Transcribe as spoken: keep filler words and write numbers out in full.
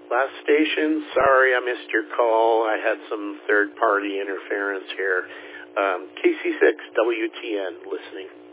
Last station, sorry I missed your call. I had some third-party interference here. Um, K C six W T N listening.